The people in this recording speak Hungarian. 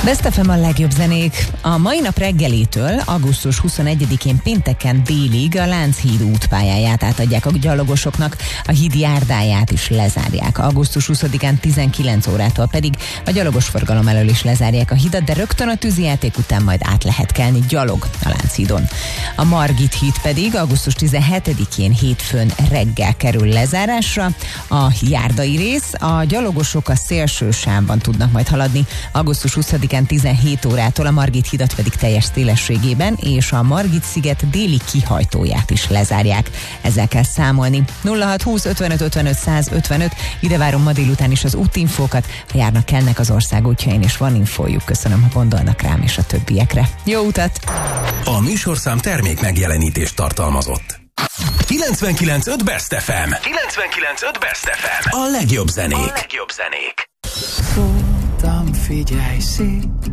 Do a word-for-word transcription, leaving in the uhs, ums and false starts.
Best ef em a legjobb zenék. A mai nap reggelétől augusztus huszonegyedikén pénteken délig a Lánchíd útpályáját átadják a gyalogosoknak, a híd járdáját is lezárják. augusztus huszadikán tizenkilenc órától pedig a gyalogos forgalom elől is lezárják a hidat, de rögtön a tűzijáték után majd át lehet kelni gyalog a Lánchídon. A Margit híd pedig augusztus tizenhetedikén hétfőn reggel kerül lezárásra. A járdai rész, a gyalogosok a szélső sávban tudnak majd haladni augusztus huszadikán tizenhét órától, a Margit hidat pedig teljes szélességében, és a Margit sziget déli kihajtóját is lezárják. Ezzel kell számolni. nulla hat húsz ötvenöt ötvenöt száz ötvenöt, ide várom ma délután is az útinfókat, ha járnak kelnek az ország útjain, és van infójuk. Köszönöm, ha gondolnak rám és a többiekre. Jó utat! A műsorszám termék megjelenítést tartalmazott. kilencvenkilenc pont öt Best ef em. kilencvenkilenc pont öt Best ef em. A legjobb zenék. A legjobb zenék. Figyelj szép,